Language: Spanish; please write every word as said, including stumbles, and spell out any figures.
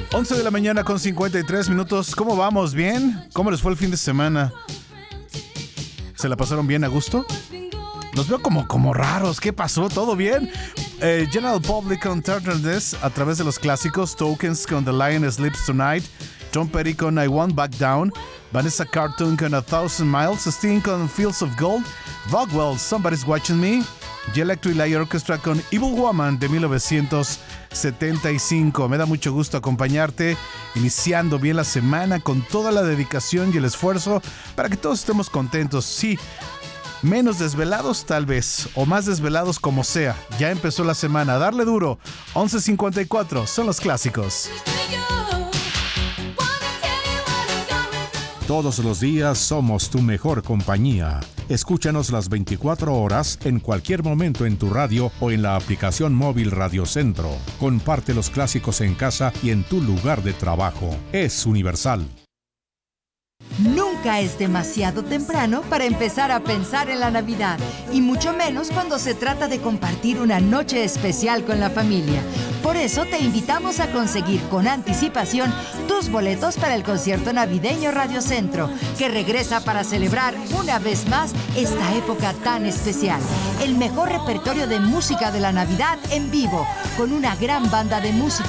once de la mañana con cincuenta y tres minutos. ¿Cómo vamos? ¿Bien? ¿Cómo les fue el fin de semana? ¿Se la pasaron bien a gusto? Los veo como, como raros. ¿Qué pasó? ¿Todo bien? Eh, General Public con Turner This a través de los clásicos. Tokens con The Lion Sleeps Tonight. Tom Petty con I Won't Back Down. Vanessa Carlton con A Thousand Miles. Sting con Fields of Gold. Vogwell, Somebody's Watching Me. Y Electric Light Orchestra con Evil Woman de mil novecientos setenta y cinco. Me da mucho gusto acompañarte, iniciando bien la semana con toda la dedicación y el esfuerzo para que todos estemos contentos. Sí, menos desvelados tal vez, o más desvelados como sea. Ya empezó la semana, darle duro. once cincuenta y cuatro son los clásicos. Todos los días somos tu mejor compañía. Escúchanos las veinticuatro horas en cualquier momento en tu radio o en la aplicación móvil Radio Centro. Comparte los clásicos en casa y en tu lugar de trabajo. Es universal. Nunca es demasiado temprano para empezar a pensar en la Navidad, y mucho menos cuando se trata de compartir una noche especial con la familia. Por eso te invitamos a conseguir con anticipación tus boletos para el concierto navideño Radio Centro, que regresa para celebrar una vez más esta época tan especial. El mejor repertorio de música de la Navidad en vivo, con una gran banda de músicos